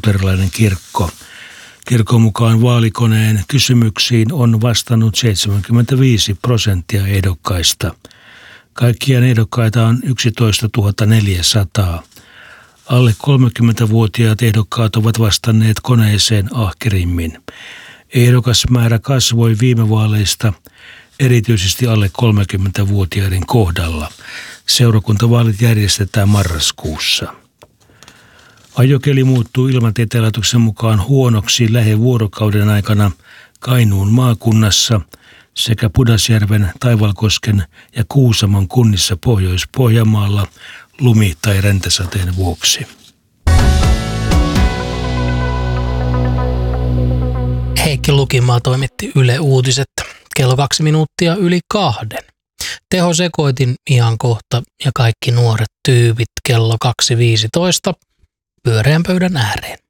luterilainen kirkko. Kirkon mukaan vaalikoneen kysymyksiin on vastannut 75% ehdokkaista. Kaikkiaan ehdokkaita on 11 400. Alle 30-vuotiaat ehdokkaat ovat vastanneet koneeseen ahkerimmin. Ehdokasmäärä kasvoi viime vaaleista erityisesti alle 30-vuotiaiden kohdalla. Seurakuntavaalit järjestetään marraskuussa. Ajokeli muuttuu Ilmatieteen laitoksen mukaan huonoksi lähivuorokauden aikana Kainuun maakunnassa sekä Pudasjärven, Taivalkosken ja Kuusamon kunnissa Pohjois-Pohjanmaalla lumi- tai räntäsateen vuoksi. Heikki Lukimaa toimitti Yle Uutiset kello 2 minuuttia yli 2. Tehosekoitin ihan kohta ja kaikki nuoret tyypit kello 2.15 pyöreän pöydän ääreen.